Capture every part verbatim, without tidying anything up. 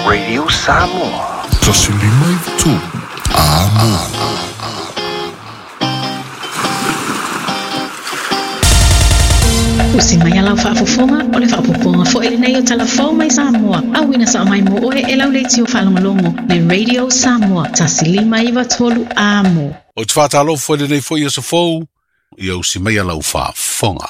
Radio Samoa. Tasilima i tu. Amo. Usi mai ala whaafufunga o le whaapupunga fo ele nei o talafau mai Samoa. Awina sa mai mo oe e lau leiti o whalongalongo le Radio Samoa. Tasilima iwa tolu amo. O te whātalo fo ele nei fo i asa fau, i au si mai ala whaafunga.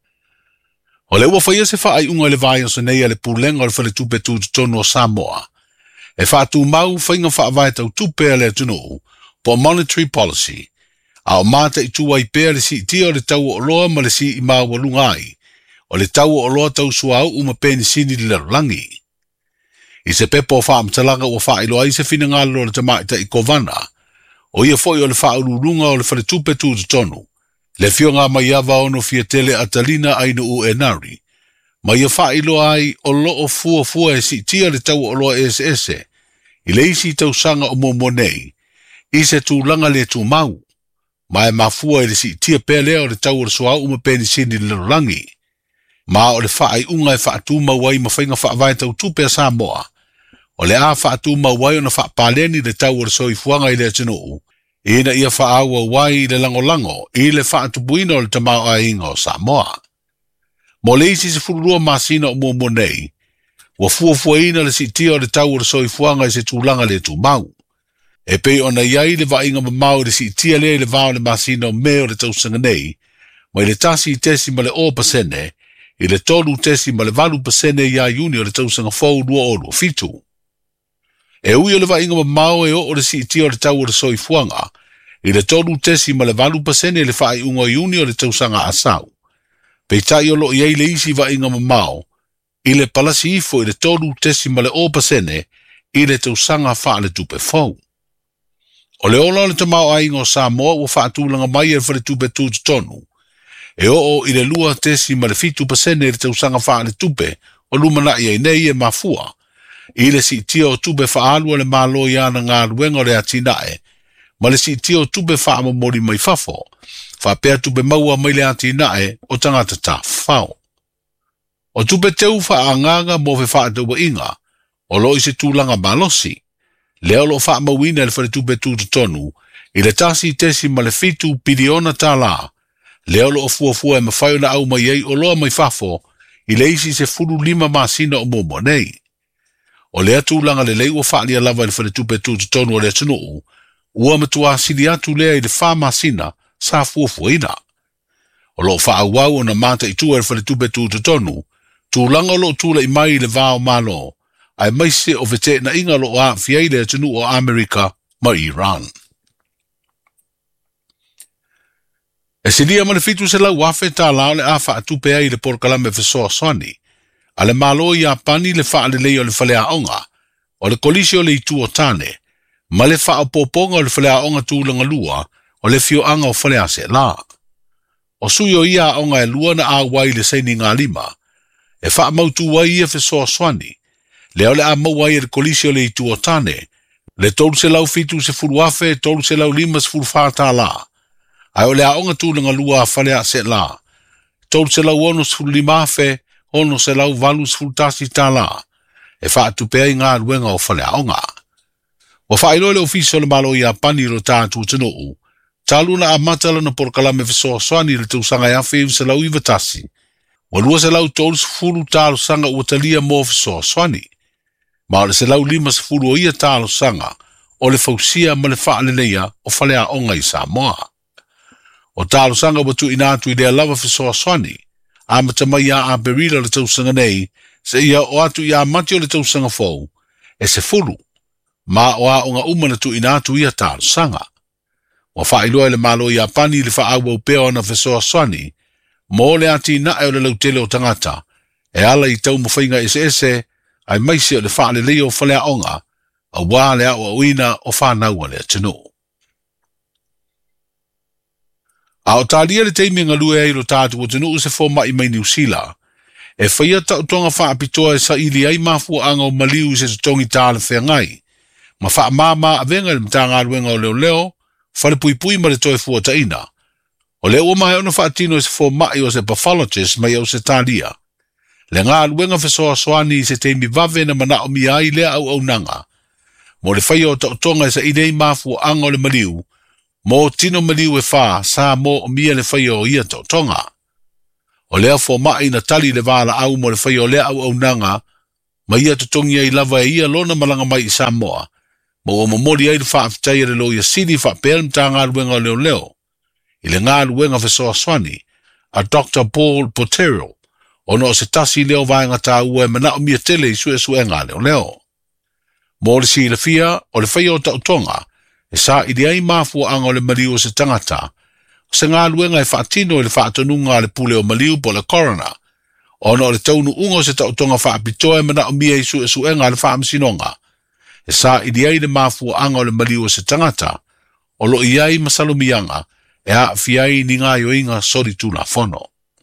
O le ua whaia se wha ai unga le vai o se nei ale pūlenga o le whale tupe tu tonu o Samoa. E whaatu mau whainga wha vai tau tupe ale atunu po monetary policy. A o mata i tuwa i pēr le si tia o le tau o loa ma le si i maa walungai. O le tau o loa tau suau uma pēni sini le langi. I se pepo o wha amtalanga o wha ilo ai se fina ngalo le tamaita i kovana. O ia foi o le wha ururunga o le whale tupe tu tonu. Le fionga mai ava ono fia tele atalina ainu u enari. Ma ia wha ilo ai o loo fua fua e si tia le tau o loa ese ese. I le isi tau sanga o momonei. I se tu langa le tu mau. Ma e mafua e le si tia pēlea o le tau o le soa uma pēni sini le rangi. Ma o le wha ai unga e wha atu mawai ma whainga wha vai tau tupe a Samoa. O le a wha atu mawai o na wha pāleni le tau o le soi fuanga i le atinu. Ina ia wha aua wai le lango lango, i le wha atu buina o le tamau a inga o Samoa. Mo le isi se fururua masina o mua monei, wa fua fua ina le si tia o le tau o le soi fuanga i se tūlanga le tu mau. E pei ona iai le wa inga mamau le si tia le le vao le masina o meo le tausanga nei, ma i le tasi i tesi ma le o pasene, i le tolu tesi ma le valu pasene i a iuni o le tausanga fau lua o lua fitu. E ui o le wa inga mamau e o o le si tia o le tau o le soi fuanga, i le tolu tesi ma le valu pasene le wha i unga iuni o le tausanga asau. Pei tai o lo iei le isi wa inga mamau, i le palasi ifo i le tolu tesi ma le o pasene, i le tausanga wha le tupe fau. O le ola le tamau a ingo Samoa ua whaatulanga mai e whare tupe tūtu tonu. E o o i le lua tesi ma le fitu pasene le tausanga wha le tupe o lumana i ei nei e mafua. I le si tia o tupe whaalua le malo i ana ngā ruenga o le atinae, ma le si tia o tupe wha amamori mai fafo, wha pēr tupe maua mai le atinae o tangata ta whao. O tupe teu wha anganga mo fe wha ataua inga, o lo i se tūlanga malosi. Leo lo wha mawina le whare tupe tūtu tonu, i le tasi tesi ma le fitu piriona tā la. Leo lo o fua fua e mawhai na au mai ei o loa mai fafo, i le isi se furu lima masina o momo nei. O lea tūlanga le lei ua wha lia lava le whare tupe tūtu tonu o lea tunuu, ua matua sili atu lea i le wha masina sa fua fua ina. O lo wha awau o na mata i tua le whare tupe tūtu tonu, tūlanga lo tūla i mai le vāo malo, ai mai se o vete na inga lo a fiai le tunu o Amerika ma Iran. E se lia mana fitu se lau afe tā lao le a wha atupe ai le porkalame fesoa soani, a le malo i a pani le wha le leo le whalea onga, o le kolisio le i tu o tane, ma le wha o poponga o le whalea onga tūlanga lua, o le fio anga o whalea se la. O suyo ia onga e lua na a wai le seini ngā lima, e wha mautu wai ia fesoa soani, leo le a mawai e le kolisio le i tu o tane, le tolu se lau fitu se furu afe, tolu se lau lima se furu whātā la. Ai o le a onga tūlanga lua a whalea se la. Tolu se lau ono se furu lima afe, ono se lau valu se furu tasi tā la. E whaatu pēi ngā ruenga o whalea onga. Wa whailo le ofisio le malo i a pani ro tātu tanu. Taluna a matala na porkalame fesoa soani le tausanga e afe se lau iwa tasi. Wa lua se lau tolu se furu tālo sanga ua talia mo fesoa soani. Ma le se lau lima se furu o ia tālo sanga o le fausia ma le whaale leia o whalea onga i Samoa. O tālo sanga watu inatu i lea lava fesoa soani, a matamai a a berila le tausanga nei, se ia o atu i a mati o le tausanga fau, e se furu, ma o a onga umana tu inatu i a tālo sanga. Wa whailua le malo i a pani le whaaua upea ona fesoa soani, mo le ati na e o le lautele o tangata, e ala i tau mawhainga ese ese, ai maisi o le whaale leo o whalea onga, a wā lea o uina o whānaua lea tino. A o tālia le teimi ngalue ai lo tātu o tino se fōma i mai New Zealand, e whaia tau tonga wha apitoa e sa ili ai mafua anga o maliu se tongi tāle whea ngai, ma wha mama a venga le mtanga aluenga o leo leo, whale pui pui ma le toe fua taina. O leo o mai ona wha atino e se fōma i o se pathologist mai au se tālia. Le ngā luenga fesoa soani se te mi vave na mana o mi ai lea au au nanga. Mo le whai o tautonga sa idei mafu o anga o le maliu, mo tino maliu e wha sa mo o mia le whai o ia tautonga. O lea fo mai na tali le wala au mo le whai o lea au au nanga, ma ia tutongi ai lava e ia lona malanga mai i Samoa, mo o mamori ai le wha aftai le lo ia sidi wha pelm ta ngā luenga o leo leo. I le ngā luenga fesoa soani, a Doctor Paul Poterio, ono se tasi leo vaenga tā ua e mana o mia tele i sue sue ngā leo leo. Mo le si le fia, o le whai o tautonga, e sa i ai mafu anga o le mariu o se tangata, o se ngā luenga e whaatino i le whaatonunga le pule o mariu po le corona, ono le taunu ungo se tautonga whaapitoa e mana o mia i sue sue ngā le whaamsinonga, e sa i ai le mafu anga o le mariu o se tangata, o lo i ai masalomianga, e a fiai ni ngā yoinga sori tūna fono.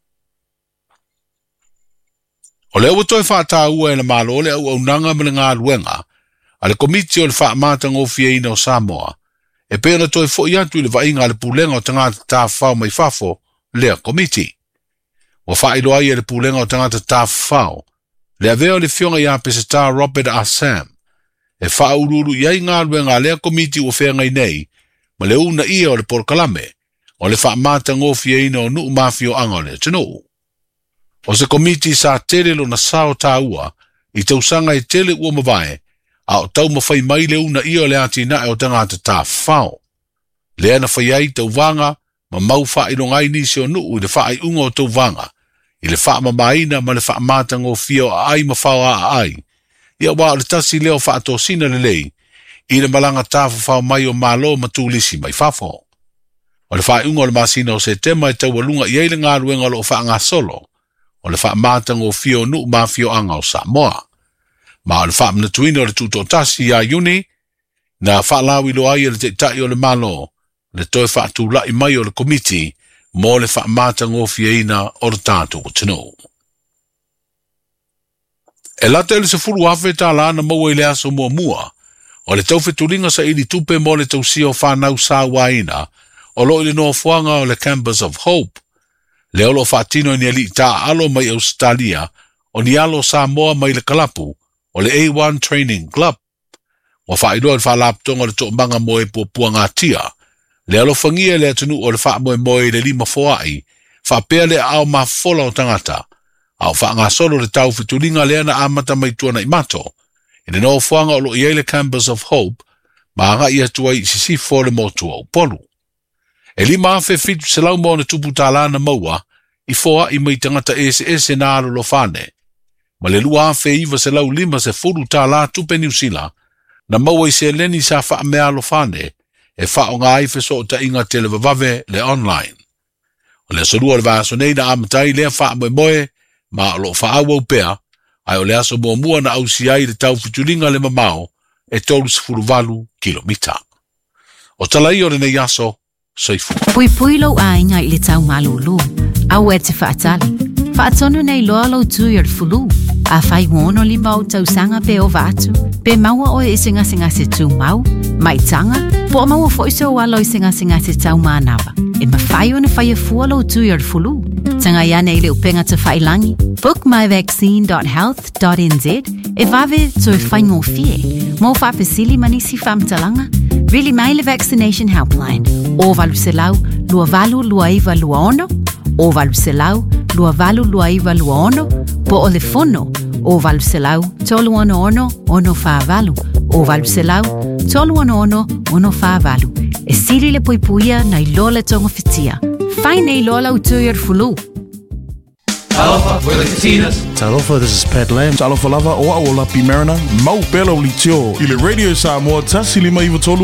O le ua toi whaata ua e na malo le au au nanga me ngā luenga, a le komiti o le wha amata ngō fiaina o Samoa, e pēna toi fo i atu i le vainga le pūlenga o tangata tā whao mai whafo, lea komiti. O whailo ai e le pūlenga o tangata tā whao, lea veo le fionga i ape se tā Robert Assam, e wha ururu i ai ngā luenga lea komiti o whengai nei, ma le una ia o le porkalame, o le wha amata ngō fiaina o nuu mafio anga o le tino. O se komiti sa tere lo na sao tā ua, i tausanga i tele ua mawae, a o tau mawhai mai le una ia o le ati na e o tangata tā whao. Lea na whai ai tau vanga, ma mau wha i longai nisi o nuu i le wha ai unga o tau vanga, i le wha mamaina ma le wha amata ngō fio a ai ma whao a ai. Ia wā o le tasi leo wha ato sina le lei, i le malanga tā whao mai o malo ma tūlisi mai whafo. O le wha unga o le masina o se tema e tau walunga i eile ngā ruenga lo o wha ngā solo, o le wha amata ngō fio nuu ma fio anga o Samoa. Ma o le wha mna tuina o le tuto tasi a Juni, na wha lawi lo ai o le te tai o le malo, le toi wha atu lai mai o le komiti, mo le wha amata ngō fia ina o le tātu o tino. E lata ele se furu hawe tā lana maua i le aso mua mua, o le tau fetulinga sa ili tupe mo le tau sio whanau sā waina, o lo ili noa fuanga o le Campus of Hope. Le olo whaatino ni ali tā alo mai Australia, o ni alo Samoa mai le kalapu, o le A one Training Club. O whaidua le whalaptonga le tō manga moe po puanga tia. Le alo whangia le atunu o le wha moe moe le lima foai, whapea le ao ma fola o tangata, au whaanga solo le tau fitulinga le ana amata mai tuana i mato. I le noa fuanga o lo i le Campus of Hope, ma anga i atua i sisi fo le motua o polu. E lima afe fitu se lau mo na tupu tālana maua, i foa i mai tangata ese ese na alo lo fane. Ma le lua afe iwa se lau lima se furu tāla tupe New Zealand, na maua i se leni sa wha mea lo fane, e wha o ngā ife so ta inga tele vavave le online. O le sorua le vaso nei na amatai lea wha moe moe, ma o lo wha awau pea, ai o le aso mua mua na ausi ai le tau fitulinga le mamao, e tolu se furu valu kilomita. O talai o le nei aso, Saifu. Pui pui lo ainga i le tau malulu. Au e te whaatali. Whaatonu nei loa lo tui ar fulu. A whai wono li mau tau sanga pe o vatu. Pe maua o e singa singa se tu mau. Mai tanga. Po maua fo iso walo i singa singa se tau manawa. E ma whai o na whai e fua lo tui ar fulu. Tanga ia nei le upenga te whai langi. Book my vaccine dot health dot n z. E vave to e whai ngō fie. Mo whapesili manisi whamtalanga. Really Maile Vaccination Helpline. O valu se lau, lua valu lua iwa lua ono. O valu se lau, lua valu lua iwa lua ono. Po o le fono. O valu se lau, tolu ono ono, ono wha valu. O valu se lau, tolu ono ono, ono wha valu. E siri le poipuia na i lola tongo fitia. Whai nei lola utui ar fulu. Talofa, we're the Katinas. Talofa, this is Pat Lamb. Talofa lava o a o lapi marina, mau pelo li tio. I le Radio Samoa, tasi lima iwa tolu